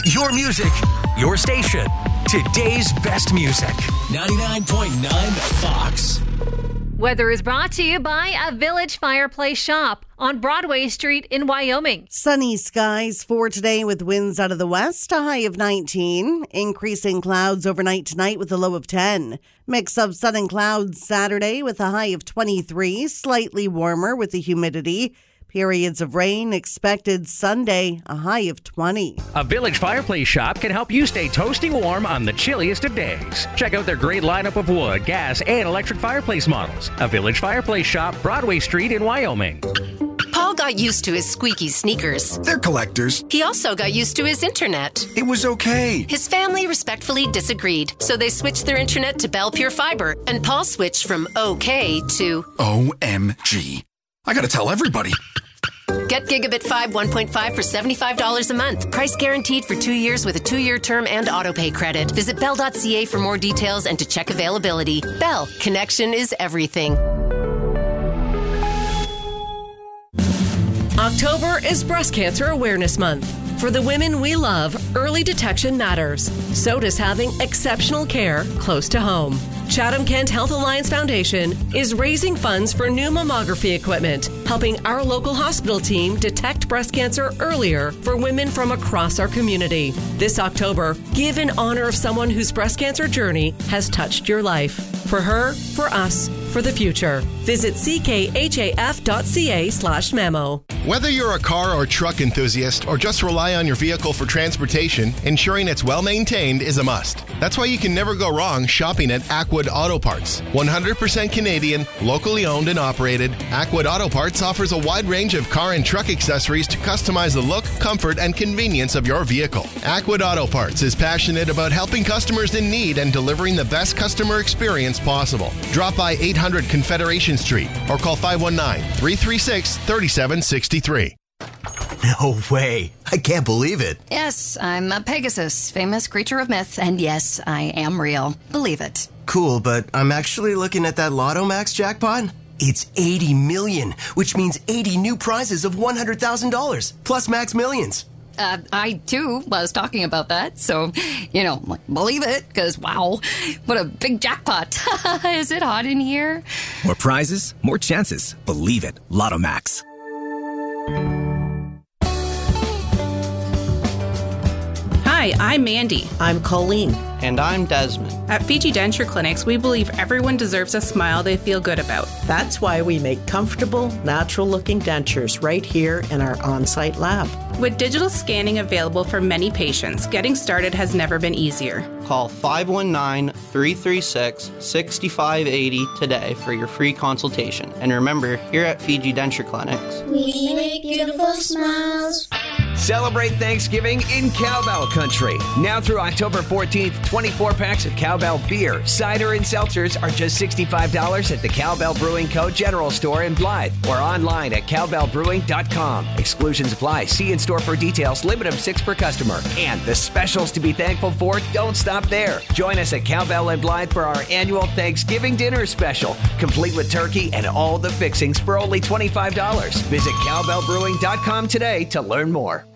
Your music, your station. Today's best music. 99.9 Fox. Weather is brought to you by a Village Fireplace Shop on Broadway Street in Wyoming. Sunny skies for today with winds out of the west, a high of 19. Increasing clouds overnight tonight with a low of 10. Mix of sun and clouds Saturday with a high of 23. Slightly warmer with the humidity. Periods of rain expected Sunday, a high of 20. A Village Fireplace Shop can help you stay toasting warm on the chilliest of days. Check out their great lineup of wood, gas, and electric fireplace models. A Village Fireplace Shop, Broadway Street in Wyoming. Paul got used to his squeaky sneakers. They're collectors. He also got used to his internet. It was okay. His family respectfully disagreed, so they switched their internet to Bell Pure Fiber, and Paul switched from okay to OMG. I gotta tell everybody. Get Gigabit 5 1.5 for $75 a month. Price guaranteed for 2 years with a 2-year term and autopay credit. Visit bell.ca for more details and to check availability. Bell, connection is everything. October is Breast Cancer Awareness Month. For the women we love, early detection matters. So does having exceptional care close to home. Chatham-Kent Health Alliance Foundation is raising funds for new mammography equipment, helping our local hospital team detect breast cancer earlier for women from across our community. This October, give in honor of someone whose breast cancer journey has touched your life. For her, for us, for the future. Visit ckhaf.ca/memo. Whether you're a car or truck enthusiast or just rely on your vehicle for transportation, ensuring it's well maintained is a must. That's why you can never go wrong shopping at Aquid Auto Parts. 100% Canadian, locally owned and operated, Aquid Auto Parts offers a wide range of car and truck accessories to customize the look, comfort, and convenience of your vehicle. Aquid Auto Parts is passionate about helping customers in need and delivering the best customer experience possible. Drop by 800 Confederation Street or call 519-336-3763. No way. I can't believe it. Yes, I'm a Pegasus, famous creature of myth, and yes, I am real. Believe it. Cool, but I'm actually looking at that Lotto Max jackpot. It's 80 million, which means 80 new prizes of $100,000, plus Max Millions. I, too, was talking about that, so, believe it, because, wow, what a big jackpot. Is it hot in here? More prizes, more chances. Believe it. Lotto Max. Hi, I'm Mandy. I'm Colleen. And I'm Desmond. At Fiji Denture Clinics, we believe everyone deserves a smile they feel good about. That's why we make comfortable, natural-looking dentures right here in our on-site lab. With digital scanning available for many patients, getting started has never been easier. Call 519-336-6580 today for your free consultation. And remember, here at Fiji Denture Clinics, we make beautiful smiles. Celebrate Thanksgiving in Cowbell Country. Now through October 14th, 24 packs of Cowbell beer, cider, and seltzers are just $65 at the Cowbell Brewing Co. General Store in Blythe or online at cowbellbrewing.com. Exclusions apply. See in-store for details. Limit of 6 per customer. And the specials to be thankful for don't stop there. Join us at Cowbell in Blythe for our annual Thanksgiving dinner special, complete with turkey and all the fixings for only $25. Visit cowbellbrewing.com today to learn more.